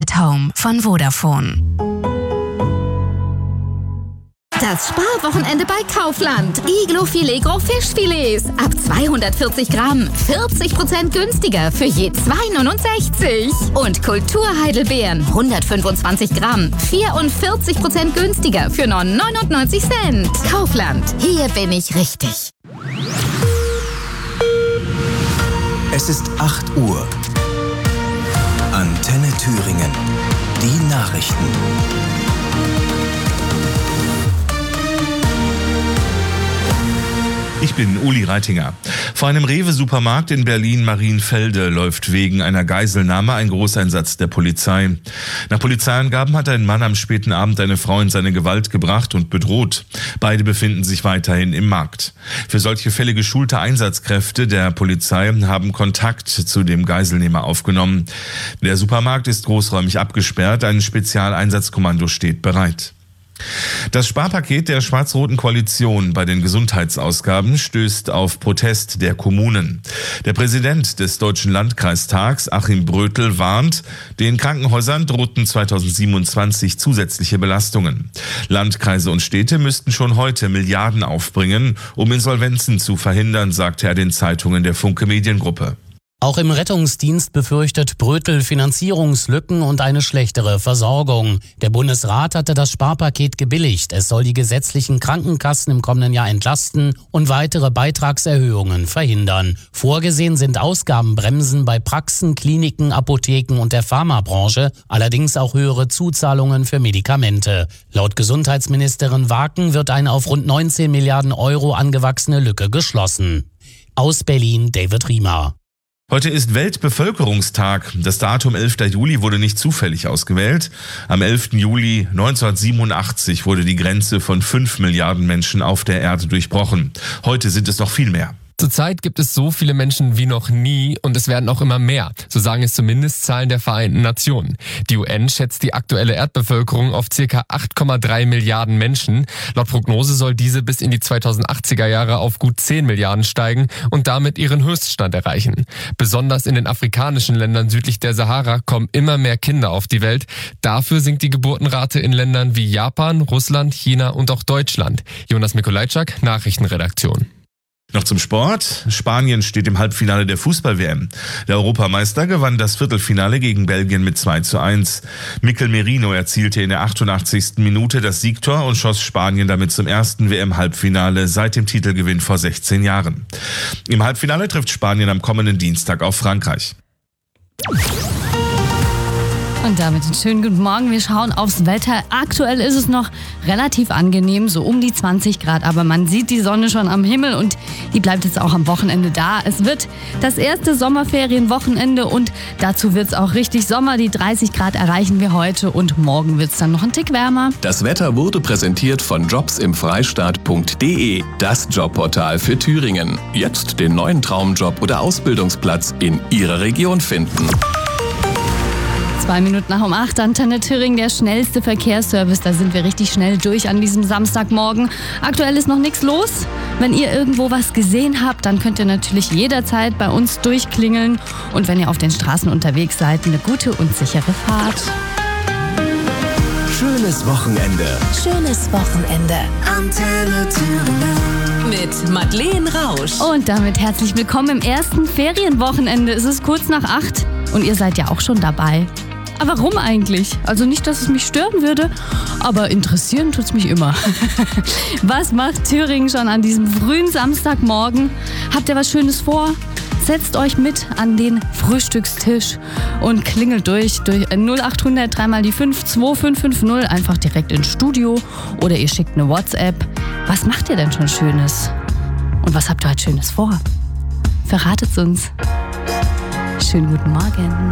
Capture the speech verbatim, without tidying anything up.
at Home von Vodafone. Das Sparwochenende bei Kaufland. Iglo Filet Gros Fischfilets. Ab zweihundertvierzig Gramm. vierzig Prozent günstiger für je zwei Euro neunundsechzig. Und Kultur-Heidelbeeren. hundertfünfundzwanzig Gramm. vierundvierzig Prozent günstiger für nur neunundneunzig Cent. Kaufland. Hier bin ich richtig. Es ist acht Uhr. Antenne Thüringen. Die Nachrichten. Ich bin Uli Reitinger. Vor einem Rewe-Supermarkt in Berlin-Marienfelde läuft wegen einer Geiselnahme ein Großeinsatz der Polizei. Nach Polizeiangaben hat ein Mann am späten Abend eine Frau in seine Gewalt gebracht und bedroht. Beide befinden sich weiterhin im Markt. Für solche Fälle geschulte Einsatzkräfte der Polizei haben Kontakt zu dem Geiselnehmer aufgenommen. Der Supermarkt ist großräumig abgesperrt, ein Spezialeinsatzkommando steht bereit. Das Sparpaket der schwarz-roten Koalition bei den Gesundheitsausgaben stößt auf Protest der Kommunen. Der Präsident des Deutschen Landkreistags, Achim Brötel, warnt, den Krankenhäusern drohten zweitausendsiebenundzwanzig zusätzliche Belastungen. Landkreise und Städte müssten schon heute Milliarden aufbringen, um Insolvenzen zu verhindern, sagte er den Zeitungen der Funke Mediengruppe. Auch im Rettungsdienst befürchtet Brötel Finanzierungslücken und eine schlechtere Versorgung. Der Bundesrat hatte das Sparpaket gebilligt. Es soll die gesetzlichen Krankenkassen im kommenden Jahr entlasten und weitere Beitragserhöhungen verhindern. Vorgesehen sind Ausgabenbremsen bei Praxen, Kliniken, Apotheken und der Pharmabranche, allerdings auch höhere Zuzahlungen für Medikamente. Laut Gesundheitsministerin Waken wird eine auf rund neunzehn Milliarden Euro angewachsene Lücke geschlossen. Aus Berlin David Riemer. Heute ist Weltbevölkerungstag. Das Datum elfter Juli wurde nicht zufällig ausgewählt. Am elften Juli neunzehnhundertsiebenundachtzig wurde die Grenze von fünf Milliarden Menschen auf der Erde durchbrochen. Heute sind es noch viel mehr. Zurzeit gibt es so viele Menschen wie noch nie und es werden auch immer mehr, so sagen es zumindest Zahlen der Vereinten Nationen. Die U N schätzt die aktuelle Erdbevölkerung auf ca. acht Komma drei Milliarden Menschen. Laut Prognose soll diese bis in die zweitausendachtziger Jahre auf gut zehn Milliarden steigen und damit ihren Höchststand erreichen. Besonders in den afrikanischen Ländern südlich der Sahara kommen immer mehr Kinder auf die Welt. Dafür sinkt die Geburtenrate in Ländern wie Japan, Russland, China und auch Deutschland. Jonas Mikolajczak, Nachrichtenredaktion. Noch zum Sport. Spanien steht im Halbfinale der Fußball-W M. Der Europameister gewann das Viertelfinale gegen Belgien mit zwei zu eins. Mikel Merino erzielte in der achtundachtzigsten Minute das Siegtor und schoss Spanien damit zum ersten W M-Halbfinale seit dem Titelgewinn vor sechzehn Jahren. Im Halbfinale trifft Spanien am kommenden Dienstag auf Frankreich. Und damit einen schönen guten Morgen. Wir schauen aufs Wetter. Aktuell ist es noch relativ angenehm, so um die zwanzig Grad. Aber man sieht die Sonne schon am Himmel und die bleibt jetzt auch am Wochenende da. Es wird das erste Sommerferienwochenende und dazu wird es auch richtig Sommer. Die dreißig Grad erreichen wir heute und morgen wird es dann noch ein Tick wärmer. Das Wetter wurde präsentiert von jobs im freistaat punkt de, das Jobportal für Thüringen. Jetzt den neuen Traumjob oder Ausbildungsplatz in Ihrer Region finden. Zwei Minuten nach um acht, Antenne Thüringen, der schnellste Verkehrsservice. Da sind wir richtig schnell durch an diesem Samstagmorgen. Aktuell ist noch nichts los. Wenn ihr irgendwo was gesehen habt, dann könnt ihr natürlich jederzeit bei uns durchklingeln. Und wenn ihr auf den Straßen unterwegs seid, eine gute und sichere Fahrt. Schönes Wochenende. Schönes Wochenende. Antenne Thüringen. Mit Madeleine Rausch. Und damit herzlich willkommen im ersten Ferienwochenende. Es ist kurz nach acht und ihr seid ja auch schon dabei. Aber warum eigentlich? Also nicht, dass es mich stören würde, aber interessieren tut's mich immer. Was macht Thüringen schon an diesem frühen Samstagmorgen? Habt ihr was Schönes vor? Setzt euch mit an den Frühstückstisch und klingelt durch, durch null acht hundert drei mal die fünf zwei fünf fünf null einfach direkt ins Studio oder ihr schickt eine WhatsApp. Was macht ihr denn schon Schönes? Und was habt ihr heute Schönes vor? Verratet's uns. Schönen guten Morgen.